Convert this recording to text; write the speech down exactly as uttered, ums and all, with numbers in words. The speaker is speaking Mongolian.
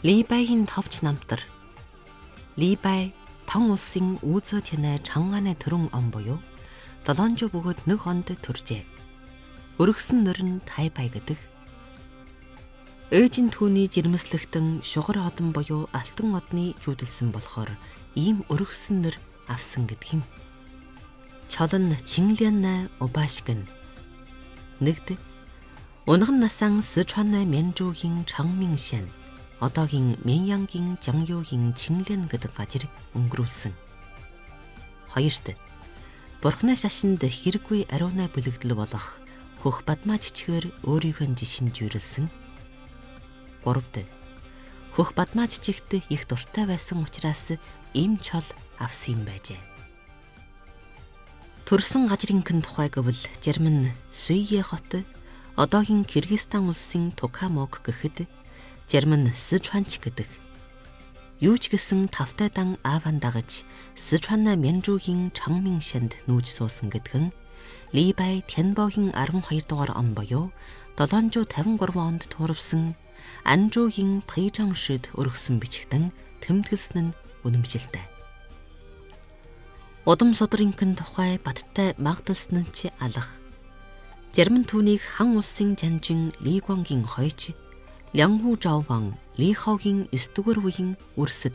Либайгийн товч намтар. Либай тон улсын Үзэ Тянай Чанганы төрөн он буюу долоонжуу бөгөөд нэг онд төржээ. Өргөсөн нэр нь Тайбай гэдэг. Ээжийн түүний жирэмслэгтэн шугар одон буюу алтан одны юудэлсэн болохоор ийм өргөсөн нэр авсан гэдэг юм. Чолон Чинглянна Убашгэн. Нэгд Унган насан Сычуанай Мянжуугийн Чангминшэн одоогийн Мянянгийн Жанюугийн Чинглэн гэдэг газар өнгөрүүлсэн. Хоёрт Бурхны шашинд хэрэггүй ариунай бүлэгдэл болох хөх бадмаа жичгээр өөрийнхөө жишинд юрэлсэн. Гуравт хөх бадмаа жичигт их дуртай байсан учраас ийм чол авсан юм байжээ. Төрсөн газрынхын тухай гэвэл зарим нь Суйе хот, одоогийн Кыргызстан улсын Тукамок гэхэд зарим нь Сычуанч гэдэг. Юу ч гэсэн тавтай дан ааван дагаж Сычуанай Мянжуугийн Чангминшэнд нүүж суусан гэдгэн Либай Тянбогийн арван хоёр дугаар он буюу долоонжуу тавин гурван онд туурвсан Анжуугийн Пэйжаншид өргөсөн бичгтэн тэмдэглэсэн нь үнэмшилтэй. Удам судрынхын тухай баттай магдалсан нь ч алах. Зарим нь түүнийг хан улсын жанжин Ли Гуангийн хойч Лянху Жаован Ли Хаогийн эсдүгээр үеийн үрсэд